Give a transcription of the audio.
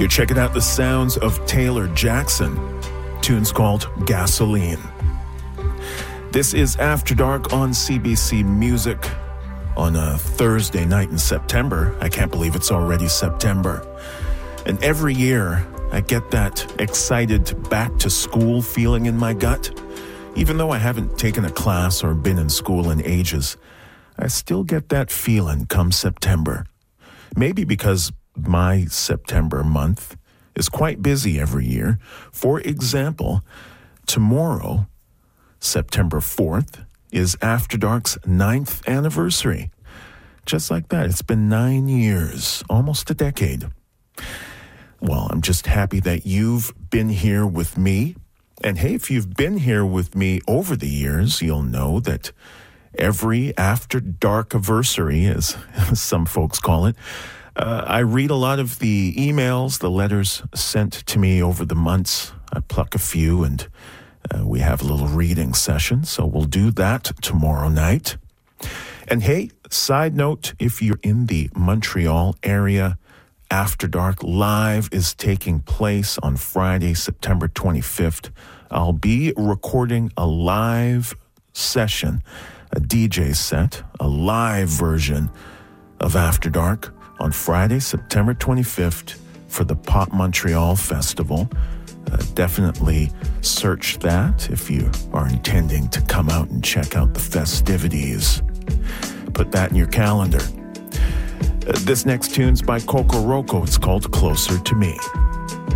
You're checking out the sounds of Taylor Jackson. Tune's called Gasoline. This is After Dark on CBC Music on a Thursday night in September. I can't believe it's already September. And every year, I get that excited back-to-school feeling in my gut. Even though I haven't taken a class or been in school in ages, I still get that feeling come September. Maybe because my September month is quite busy every year. For example, tomorrow, September 4th, is After Dark's 9th anniversary. Just like that, it's been 9 years, almost a decade. Well, I'm just happy that you've been here with me. And hey, if you've been here with me over the years, you'll know that every After Dark-iversary, as some folks call it, I read a lot of the emails, the letters sent to me over the months. I pluck a few and we have a little reading session, so we'll do that tomorrow night. And hey, side note, if you're in the Montreal area, After Dark Live is taking place on Friday, September 25th. I'll be recording a live session, a DJ set, a live version of After Dark on Friday, September 25th for the Pop Montreal Festival. Definitely search that if you are intending to come out and check out the festivities. Put that in your calendar. This next tune's by Coco Roco. It's called Closer to Me.